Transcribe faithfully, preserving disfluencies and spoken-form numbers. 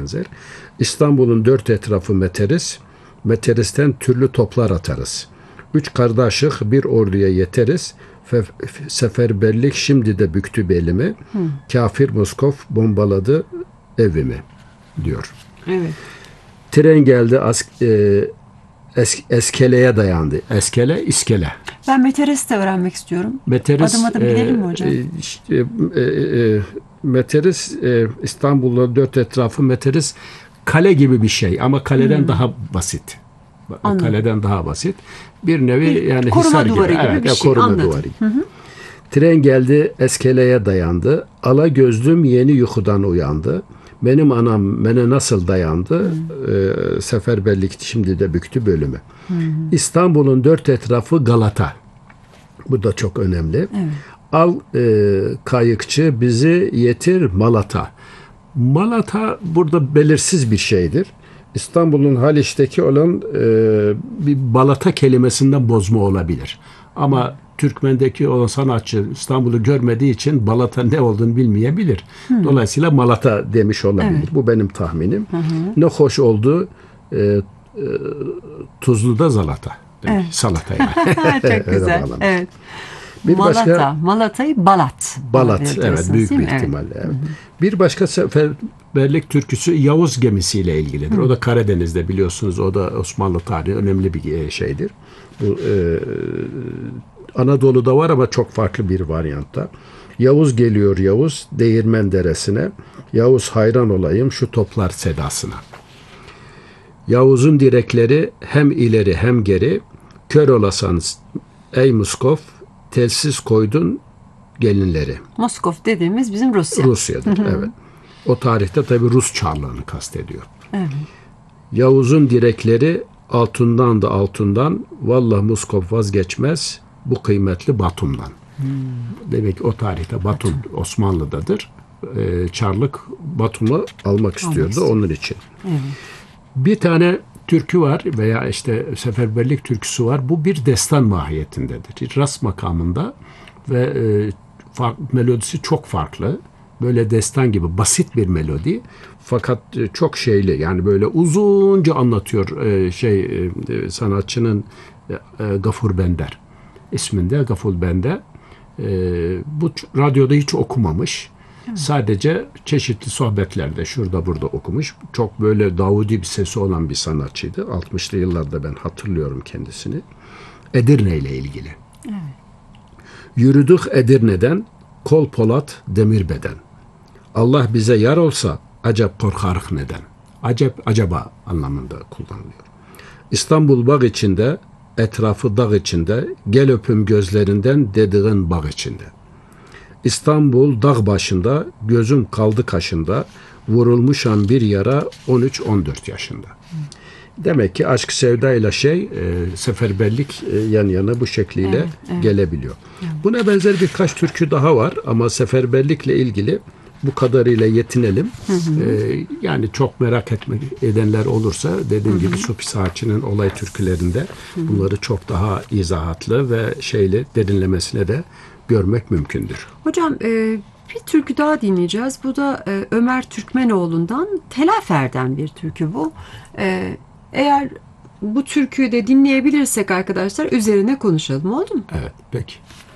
benzer. İstanbul'un dört etrafı meteriz. Meteris'ten türlü toplar atarız. Üç kardeşik bir orduya yeteriz. Fe, seferberlik şimdi de büktü belimi. Hı. Kafir Moskov bombaladı evimi diyor. Evet. Tren geldi as, e, es, eskeleye dayandı. Eskele, iskele. Ben Meteris'i de öğrenmek istiyorum. Meteris, adım adım bilelim mi hocam? E, işte, e, e, Meteris e, İstanbul'da dört etrafı Meteris kale gibi bir şey ama kaleden hmm. daha basit. Anladım. Kaleden daha basit. Bir nevi bir yani koruma hisar duvarı gibi. gibi Evet, bir şey. koruma Anladım. duvarı. Hı hı. Tren geldi eskeleye dayandı. Ala gözlüm yeni yuhudan uyandı. Benim anam bana nasıl dayandı? Hmm. E, seferberlik şimdi de büktü bölümü. Hmm. İstanbul'un dört etrafı Galata. Bu da çok önemli. Evet. Al e, kayıkçı bizi yetir Malata. Malata burada belirsiz bir şeydir. İstanbul'un Haliç'teki olan e, bir balata kelimesinden bozma olabilir. Ama Türkmen'deki olan sanatçı İstanbul'u görmediği için balata ne olduğunu bilmeyebilir. Hı. Dolayısıyla Malata demiş olabilir. Evet. Bu benim tahminim. Hı hı. Ne hoş oldu e, e, Tuzlu'da zalata. Evet. Salata yani. Çok güzel. Evet. Bir Malata, başka, Malata'yı Balat. Balat, evet, büyük bir ihtimalle. Evet. Evet. Bir başka seferberlik türküsü Yavuz gemisiyle ilgilidir. Hı. O da Karadeniz'de biliyorsunuz. O da Osmanlı tarihi önemli bir şeydir. Bu e, Anadolu'da var ama çok farklı bir varyantta. Yavuz geliyor Yavuz Değirmen Deresi'ne. Yavuz hayran olayım şu toplar sedasına. Yavuz'un direkleri hem ileri hem geri. Kör olasan ey Muskov telsiz koydun gelinleri. Moskov dediğimiz bizim Rusya. Rusya'dır, hı hı. Evet. O tarihte tabii Rus Çarlığını kastediyor. Evet. Yavuz'un direkleri altından da altından, vallahi Moskov vazgeçmez bu kıymetli Batum'dan. Hmm. Demek ki o tarihte Batum Osmanlı'dadır. Ee, Çarlık Batum'u almak istiyordu almak onun için. Evet. Bir tane türkü var veya işte seferberlik türküsü var. Bu bir destan mahiyetindedir. Ras makamında ve e, fark, melodisi çok farklı. Böyle destan gibi basit bir melodi. Fakat e, çok şeyli yani böyle uzunca anlatıyor e, şey e, sanatçının e, Gafur Bender isminde Gafur Bender. E, bu radyoda hiç okumamış. Evet. Sadece çeşitli sohbetlerde şurada burada okumuş. Çok böyle Davudi bir sesi olan bir sanatçıydı. altmışlı yıllarda ben hatırlıyorum kendisini. Edirne ile ilgili. Evet. Yürüdük Edirne'den kol polat demir beden. Allah bize yar olsa acep korkarık neden? Acep acaba anlamında kullanılıyor. İstanbul bağ içinde, etrafı dağ içinde, gel öpüm gözlerinden dediğin bağ içinde. İstanbul dağ başında, gözüm kaldı kaşında, vurulmuşam bir yara on üç on dört yaşında. Demek ki aşk sevdayla şey, e, seferberlik e, yan yana bu şekliyle evet, evet. gelebiliyor. Evet. Buna benzer birkaç türkü daha var ama seferberlikle ilgili bu kadarıyla yetinelim. Hı hı. E, yani çok merak etmek edenler olursa dediğim hı hı. gibi Supi Saatçı'nın olay türkülerinde hı hı. bunları çok daha izahatlı ve şeyle derinlemesine de görmek mümkündür. Hocam e, bir türkü daha dinleyeceğiz. Bu da e, Ömer Türkmenoğlu'ndan Telafer'den bir türkü bu. E, eğer bu türküyü de dinleyebilirsek arkadaşlar üzerine konuşalım, oldu mu? Evet, peki.